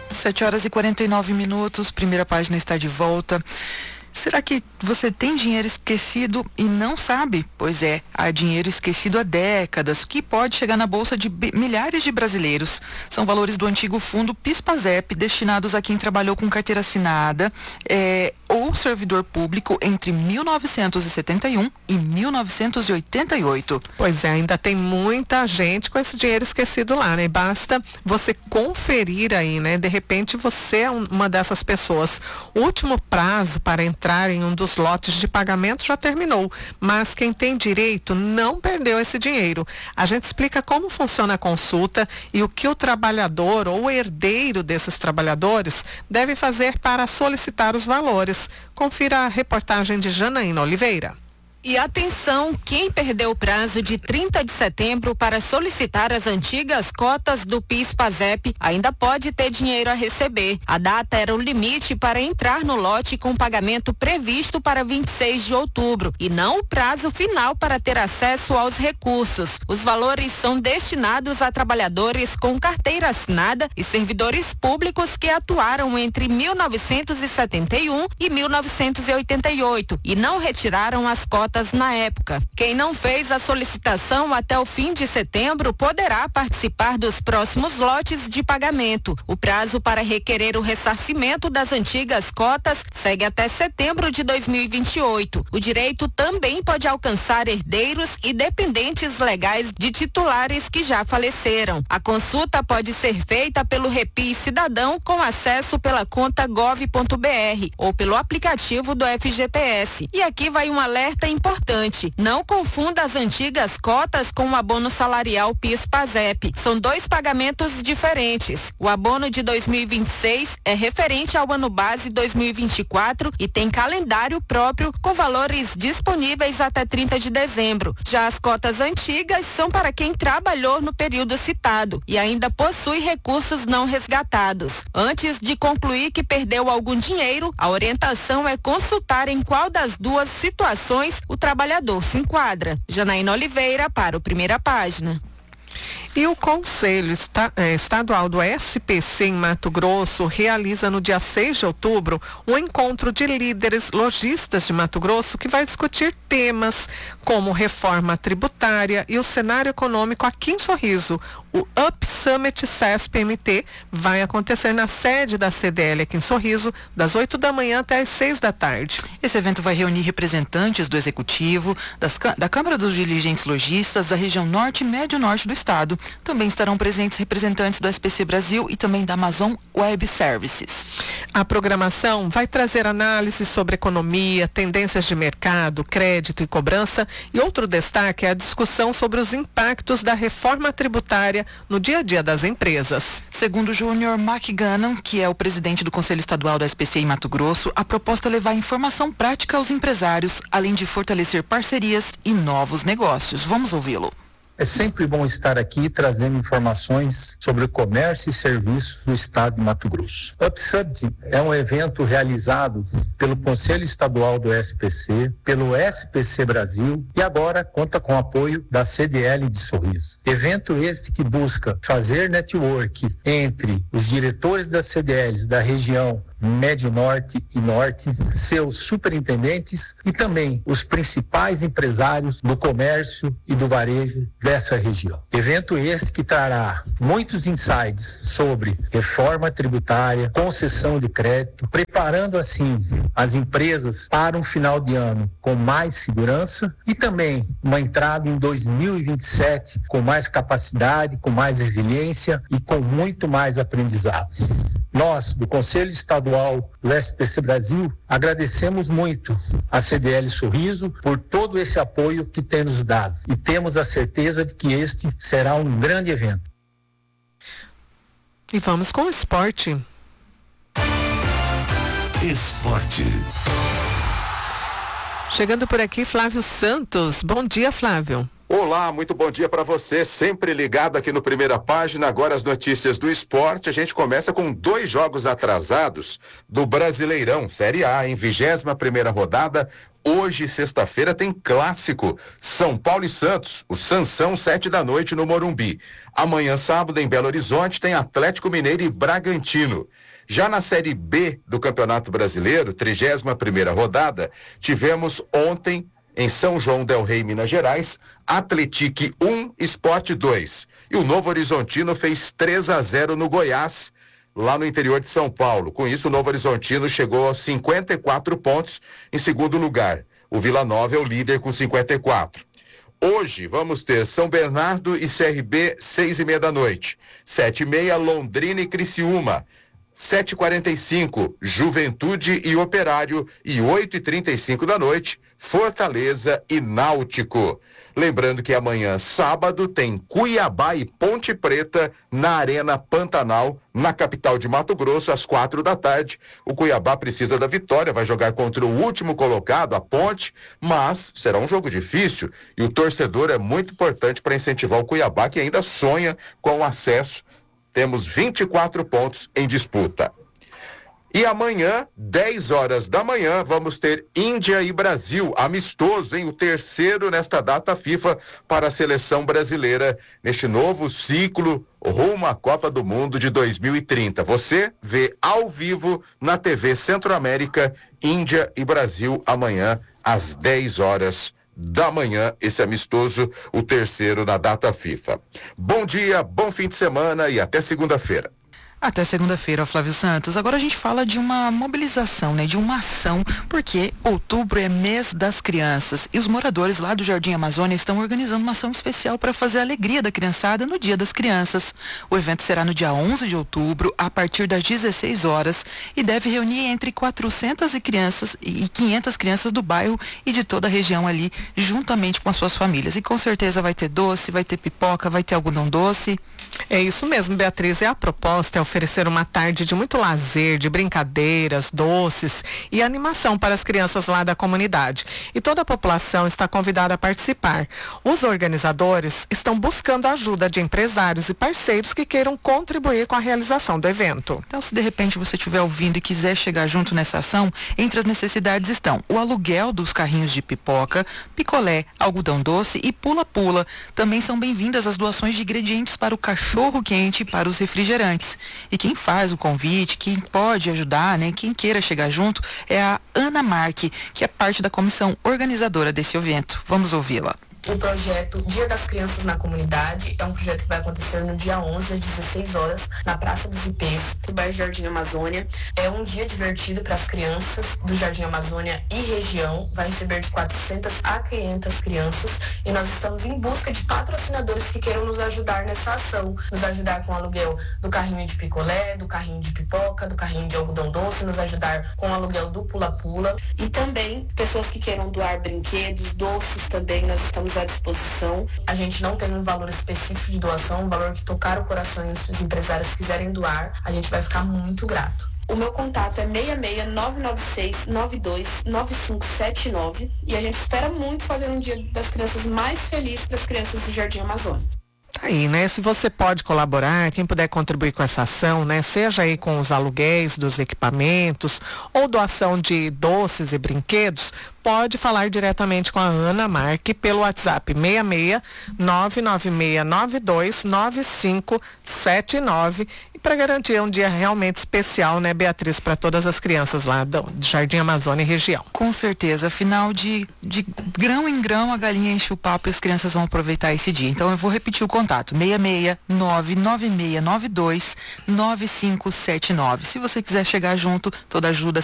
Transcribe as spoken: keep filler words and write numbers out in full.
sete horas e quarenta e nove minutos, primeira página está de volta. Será que você tem dinheiro esquecido e não sabe? Pois é, há dinheiro esquecido há décadas, que pode chegar na bolsa de milhares de brasileiros. São valores do antigo fundo PIS/PASEP, destinados a quem trabalhou com carteira assinada é, ou servidor público entre mil novecentos e setenta e um e mil novecentos e oitenta e oito. Pois é, ainda tem muita gente com esse dinheiro esquecido lá, né? Basta você conferir aí, né? De repente você é uma dessas pessoas. O último prazo para entrar em um dos lotes de pagamento já terminou, mas quem tem direito não perdeu esse dinheiro. A gente explica como funciona a consulta e o que o trabalhador ou o herdeiro desses trabalhadores deve fazer para solicitar os valores. Confira a reportagem de Janaína Oliveira. E atenção, quem perdeu o prazo de trinta de setembro para solicitar as antigas cotas do PIS/PASEP ainda pode ter dinheiro a receber. A data era o limite para entrar no lote com pagamento previsto para vinte e seis de outubro e não o prazo final para ter acesso aos recursos. Os valores são destinados a trabalhadores com carteira assinada e servidores públicos que atuaram entre mil novecentos e setenta e um e mil novecentos e oitenta e oito e não retiraram as cotas na época. Quem não fez a solicitação até o fim de setembro poderá participar dos próximos lotes de pagamento. O prazo para requerer o ressarcimento das antigas cotas segue até setembro de dois mil e vinte e oito. O direito também pode alcançar herdeiros e dependentes legais de titulares que já faleceram. A consulta pode ser feita pelo Repis Cidadão com acesso pela conta gov ponto br ou pelo aplicativo do F G T S. E aqui vai um alerta importante. Não confunda as antigas cotas com o abono salarial PIS/PASEP. São dois pagamentos diferentes. O abono de dois mil e vinte e seis é referente ao ano base dois mil e vinte e quatro e tem calendário próprio com valores disponíveis até trinta de dezembro. Já as cotas antigas são para quem trabalhou no período citado e ainda possui recursos não resgatados. Antes de concluir que perdeu algum dinheiro, a orientação é consultar em qual das duas situações o trabalhador se enquadra. Janaína Oliveira para o Primeira Página. E o Conselho Estadual do S P C em Mato Grosso realiza no dia seis de outubro um encontro de líderes lojistas de Mato Grosso que vai discutir temas como reforma tributária e o cenário econômico aqui em Sorriso. O Up Summit SESP M T vai acontecer na sede da C D L aqui em Sorriso, das oito da manhã até as seis da tarde. Esse evento vai reunir representantes do Executivo, das, da Câmara dos Dirigentes Lojistas, da região norte e médio-norte do estado. Também estarão presentes representantes do S P C Brasil e também da Amazon Web Services. A programação vai trazer análises sobre economia, tendências de mercado, crédito e cobrança, e outro destaque é a discussão sobre os impactos da reforma tributária no dia a dia das empresas. Segundo Júnior McGannon, que é o presidente do Conselho Estadual do S P C em Mato Grosso, a proposta é levar informação prática aos empresários, além de fortalecer parcerias e novos negócios. Vamos ouvi-lo. É sempre bom estar aqui trazendo informações sobre o comércio e serviços do estado de Mato Grosso. O Up Summit é um evento realizado pelo Conselho Estadual do S P C, pelo S P C Brasil e agora conta com o apoio da C D L de Sorriso. Evento este que busca fazer network entre os diretores das C D Ls da região Médio Norte e Norte, seus superintendentes e também os principais empresários do comércio e do varejo dessa região. Evento esse que trará muitos insights sobre reforma tributária, concessão de crédito, preparando assim as empresas para um final de ano com mais segurança e também uma entrada em dois mil e vinte e sete com mais capacidade, com mais resiliência e com muito mais aprendizado. Nós, do Conselho Estadual do S P C Brasil, agradecemos muito a C D L Sorriso por todo esse apoio que tem nos dado e temos a certeza de que este será um grande evento. E vamos com o esporte. Esporte. Chegando por aqui, Flávio Santos. Bom dia, Flávio. Olá, muito bom dia para você, sempre ligado aqui no Primeira Página. Agora as notícias do esporte. A gente começa com dois jogos atrasados do Brasileirão, Série A, em vigésima primeira rodada. Hoje, sexta-feira, tem clássico, São Paulo e Santos, o Sansão, sete da noite no Morumbi. Amanhã, sábado, em Belo Horizonte, tem Atlético Mineiro e Bragantino. Já na Série B do Campeonato Brasileiro, trigésima primeira rodada, tivemos ontem, em São João del Rei, Minas Gerais, Atletique um, Sport dois. E o Novo Horizontino fez três a zero no Goiás, lá no interior de São Paulo. Com isso, o Novo Horizontino chegou aos cinquenta e quatro pontos em segundo lugar. O Vila Nova é o líder com cinquenta e quatro. Hoje vamos ter São Bernardo e C R B, seis e meia da noite. Sete e meia, Londrina e Criciúma. Sete e quarenta e cinco, Juventude e Operário. E oito e trinta e cinco da noite, Fortaleza e Náutico. Lembrando que amanhã, sábado, tem Cuiabá e Ponte Preta na Arena Pantanal, na capital de Mato Grosso, às quatro da tarde. O Cuiabá precisa da vitória, vai jogar contra o último colocado, a Ponte, mas será um jogo difícil e o torcedor é muito importante para incentivar o Cuiabá, que ainda sonha com o acesso. Temos vinte e quatro pontos em disputa. E amanhã, dez horas da manhã, vamos ter Índia e Brasil, amistoso, hein? O terceiro nesta data FIFA para a seleção brasileira, neste novo ciclo rumo à Copa do Mundo de dois mil e trinta. Você vê ao vivo na T V Centro-América, Índia e Brasil, amanhã, às dez horas da manhã, esse amistoso, o terceiro na data FIFA. Bom dia, bom fim de semana e até segunda-feira. Até segunda-feira, Flávio Santos. Agora a gente fala de uma mobilização, né? De uma ação, porque outubro é mês das crianças e os moradores lá do Jardim Amazônia estão organizando uma ação especial para fazer a alegria da criançada no Dia das Crianças. O evento será no dia onze de outubro, a partir das dezesseis horas, e deve reunir entre quatrocentas crianças e quinhentas crianças do bairro e de toda a região ali, juntamente com as suas famílias. E com certeza vai ter doce, vai ter pipoca, vai ter algodão doce. É isso mesmo, Beatriz. É a proposta é oferecer uma tarde de muito lazer, de brincadeiras, doces e animação para as crianças lá da comunidade. E toda a população está convidada a participar. Os organizadores estão buscando a ajuda de empresários e parceiros que queiram contribuir com a realização do evento. Então, se de repente você estiver ouvindo e quiser chegar junto nessa ação, entre as necessidades estão o aluguel dos carrinhos de pipoca, picolé, algodão doce e pula-pula. Também são bem-vindas as doações de ingredientes para o cachorro quente e para os refrigerantes. E quem faz o convite, quem pode ajudar, né, quem queira chegar junto, é a Ana Marque, que é parte da comissão organizadora desse evento. Vamos ouvi-la. O projeto Dia das Crianças na Comunidade é um projeto que vai acontecer no dia onze, às dezesseis horas, na Praça dos Ipês, do bairro Jardim Amazônia. É um dia divertido para as crianças do Jardim Amazônia e região. Vai receber de quatrocentas a quinhentas crianças e nós estamos em busca de patrocinadores que queiram nos ajudar nessa ação. Nos ajudar com o aluguel do carrinho de picolé, do carrinho de pipoca, do carrinho de algodão doce, nos ajudar com o aluguel do pula-pula. E também pessoas que queiram doar brinquedos, doces também, nós estamos à disposição. A gente não tem um valor específico de doação, um valor que tocar o coração e os empresários quiserem doar, a gente vai ficar muito grato. O meu contato é seis seis nove nove seis nove dois nove cinco sete nove e a gente espera muito fazer um Dia das Crianças mais feliz para as crianças do Jardim Amazônia. Tá aí, né? Se você pode colaborar, quem puder contribuir com essa ação, né? Seja aí com os aluguéis dos equipamentos ou doação de doces e brinquedos, pode falar diretamente com a Ana Marque pelo WhatsApp seis seis nove nove seis nove dois nove cinco sete nove para garantir um dia realmente especial, né, Beatriz, para todas as crianças lá do Jardim Amazônia e região. Com certeza, afinal de, de grão em grão a galinha enche o papo e as crianças vão aproveitar esse dia. Então eu vou repetir o contato, seis seis nove nove seis nove dois nove cinco sete nove. Se você quiser chegar junto, toda ajuda